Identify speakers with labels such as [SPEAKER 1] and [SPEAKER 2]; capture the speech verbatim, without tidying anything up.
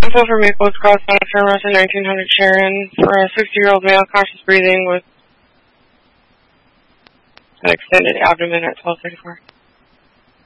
[SPEAKER 1] Info for Maples Cross, Fairmount, nineteen hundred Sharon, for a sixty-year-old male, conscious breathing with an extended abdomen at twelve thirty-four.